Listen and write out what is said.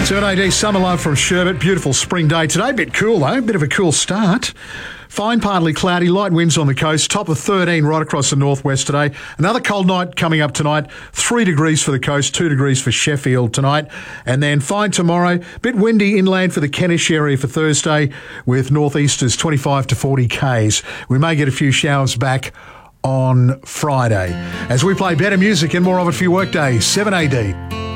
7AD Summer Love from Sherbet. Beautiful spring day today. Bit cool though. Bit of a cool start. Fine, partly cloudy, light winds on the coast, top of 13 right across the northwest today. Another cold night coming up tonight, 3 degrees for the coast, 2 degrees for Sheffield tonight. And then fine tomorrow, bit windy inland for the Kentish area for Thursday with northeasters 25 to 40 k's. We may get a few showers back on Friday. As we play better music and more of it for your workday, 7AD.